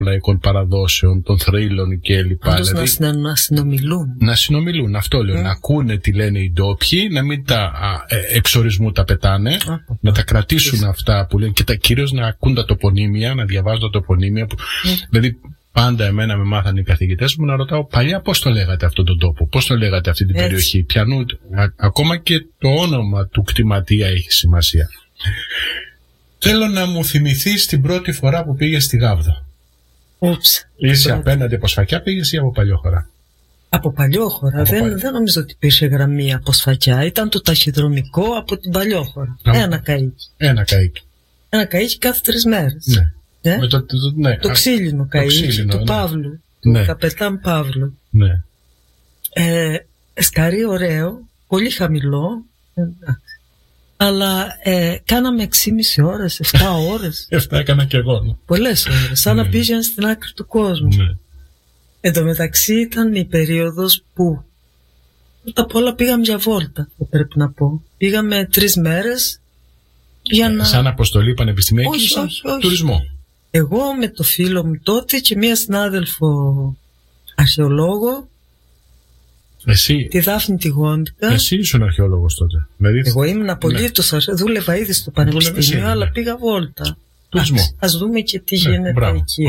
λαϊκών παραδόσεων, των θρύλων κλπ. Δηλαδή, να συνομιλούν. Να συνομιλούν, αυτό λέω. Να ακούνε τι λένε οι ντόπιοι, να μην τα εξορισμού τα πετάνε, να τα κρατήσουν αυτά που λένε και κυρίως να ακούν τα τοπονύμια, να διαβάζουν τα τοπονύμια. Δηλαδή, πάντα εμένα με μάθανε οι καθηγητές μου να ρωτάω παλιά πώς το λέγατε αυτόν τον τόπο, πώς το λέγατε αυτή την περιοχή. Πιανού, ακόμα και το όνομα του κτηματία έχει σημασία. Θέλω να μου θυμηθείς την πρώτη φορά που πήγες στη Γάβδο. Είσαι απέναντι από Σφακιά πήγες ή από Παλιόχωρα? Από Παλιόχωρα. Δεν νομίζω ότι υπήρχε γραμμή από Σφακιά. Ήταν το ταχυδρομικό από την Παλιόχωρα. Ένα καΐκι. Ένα καΐκι κάθε 3 μέρες. Ναι. Το ξύλινο καΐκι του Παύλου, του καπετάν Παύλου. Ναι. Σκαρί ωραίο, πολύ χαμηλό, αλλά κάναμε 6,5 ώρες, 7 ώρες. 7 έκανα κι εγώ. Πολλές ώρες, σαν να πήγαινε στην άκρη του κόσμου. Εν τω μεταξύ ήταν η περίοδος που πρώτα απ' όλα πήγαμε για βόλτα, πρέπει να πω. Πήγαμε 3 μέρες για να... Σαν αποστολή πανεπιστημιακή ή σαν τουρισμό? Εγώ με το φίλο μου τότε και μία συνάδελφο αρχαιολόγο, εσύ, τη Δάφνη τη Γόντικα. Εσύ ήσουν αρχαιολόγος τότε? Δηλαδή... Εγώ ήμουν απολύτως δούλευα ήδη στο πανεπιστήμιο, αλλά πήγα βόλτα. Ας δούμε και τι γίνεται εκεί.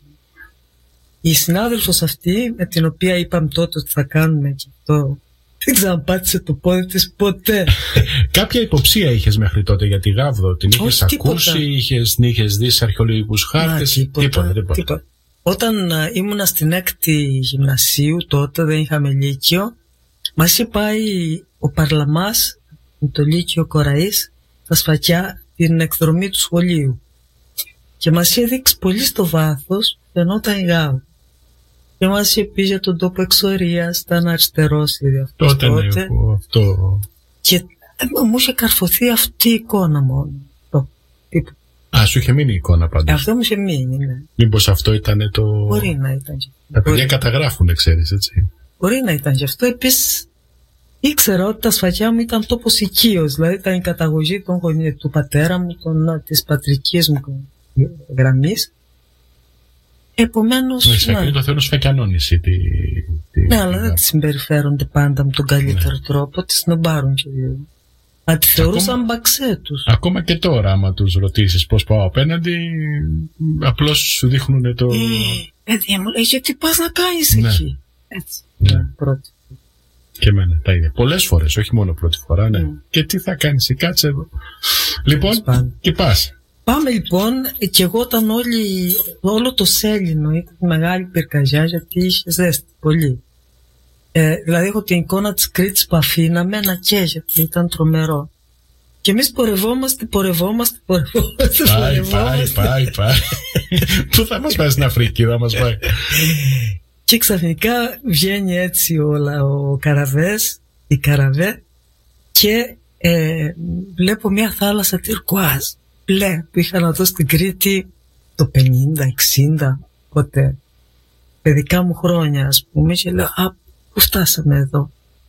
Η συνάδελφος αυτή, με την οποία είπαμε τότε ότι θα κάνουμε και αυτό, δεν ξαναπάτησε το πόδι της ποτέ. Κάποια υποψία είχες μέχρι τότε για τη Γάβδο? Την είχες ακούσει, την είχες δει σε αρχαιολογικούς χάρτες? Τίποτα. Όταν ήμουνα στην 6η γυμνασίου, τότε δεν είχαμε λύκειο, μας είχε πάει ο Παρλαμάς με το Λύκειο Κοραής στα Σφακιά την εκδρομή του σχολείου και μας είχε δείξει πολύ στο βάθος που φαινόταν η Γάβδο και μας είχε πει για τον τόπο εξορίας, ήταν αριστερός ήδη αυτός τότε. Και μου είχε καρφωθεί αυτή η εικόνα μόνο. Σου είχε μείνει η εικόνα πάντως? Αυτό μου είχε μείνει, ναι. Μήπως αυτό ήταν το... Μπορεί να ήταν. Τα παιδιά καταγράφουν, ξέρεις, έτσι. Μπορεί να ήταν γι' αυτό. Επίσης ήξερα ότι τα Σφακιά μου ήταν τόπος οικείος. Δηλαδή ήταν η καταγωγή του πατέρα μου, της πατρικής μου γραμμής. Επομένως... Ναι, το θεωρώ Σφακιανό νησί. Ναι, αλλά δεν τη συμπεριφέρονται πάντα με τον καλύτερο τρόπο. Τη σνομπάρουν και θα τη θεωρούσαν μπαξέ τους. Ακόμα και τώρα, άμα τους ρωτήσεις πώς πάω απέναντι, απλώς σου δείχνουν το... μου λέει, γιατί πας να κάνεις εκεί. Έτσι. Πρώτη. Και εμένα τα ίδια. Πολλές φορές, όχι μόνο πρώτη φορά, ναι. Και τι θα κάνεις, κάτσε εδώ. Λοιπόν, και πας. Πάμε λοιπόν, και εγώ όταν όλο το Σέλινο ήταν μεγάλη πυρκαγιά, γιατί είχε ζέστη πολύ. Δηλαδή έχω την εικόνα της Κρήτης που αφήναμε να καίγεται, ήταν τρομερό. Και εμείς πορευόμαστε. Πάει. Πού θα μας πάει στην Αφρική, θα μας πάει? Και ξαφνικά βγαίνει έτσι η καραβέ και βλέπω μια θάλασσα τυρκουάζ, μπλε, που είχα να δω στην Κρήτη το 50-60, ποτέ. Παιδικά μου χρόνια, ας πούμε, και λέω, πού φτάσαμε εδώ?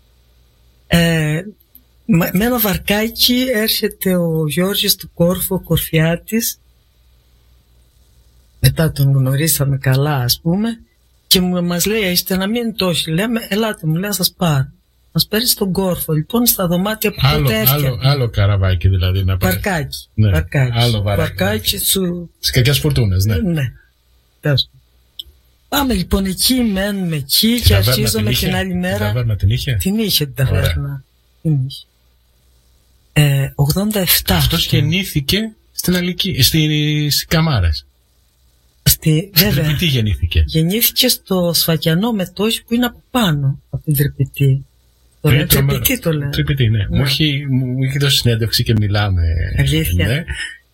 Με ένα βαρκάκι έρχεται ο Γιώργης του Κόρφου, ο Κορφιάτης. Μετά τον γνωρίσαμε καλά, ας πούμε, και μας λέει, είστε να μην το όχι? Λέμε, ελάτε, μου λέει, να σας πάρω. Μας παίρνει στον Κόρφο, λοιπόν, στα δωμάτια που τότε έφτιανε. Άλλο καραβάκι δηλαδή να πάει. Βαρκάκι. Ναι, βαρκάκι. Άλλο βαρκάκι. Στις κακιάς φουρτούνες, ναι. Ναι. Πάμε λοιπόν εκεί, μένουμε εκεί και αρχίζουμε την άλλη μέρα. Την ταβέρνα την είχε? Την είχε την ταβέρνα. 87. Αυτός γεννήθηκε στην Αλική, στις Καμάρες. Στην Τρυπητή γεννήθηκε. Γεννήθηκε στο Σφακιανό μετόχι που είναι από πάνω από την Τρυπητή. Το λένε Τρυπητή, το λένε. Τρυπητή, ναι. Μου έχει δώσει συνέντευξη και μιλάμε. Αλήθεια. Ναι.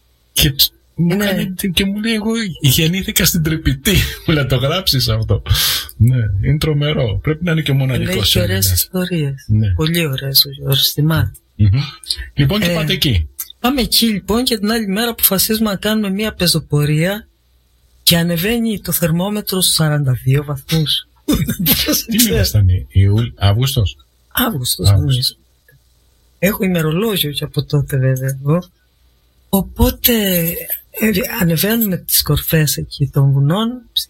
Και μου λέει, εγώ γεννήθηκα στην Τρυπητή. Μου λέει, το γράψεις αυτό? Ναι, είναι τρομερό. Πρέπει να είναι και μοναδικό. Έχει ωραίες ιστορίες. Ναι. Πολύ ωραίες, θυμάται. Λοιπόν, και πάτε εκεί. Πάμε εκεί λοιπόν και την άλλη μέρα αποφασίζουμε να κάνουμε μια πεζοπορία και ανεβαίνει το θερμόμετρο στους 42 βαθμούς. Τι μήνα ήταν, Αύγουστος? Αύγουστος νομίζω. Έχω ημερολόγιο και από τότε βέβαια εγώ. Οπότε ανεβαίνουμε τις κορφές εκεί των βουνών,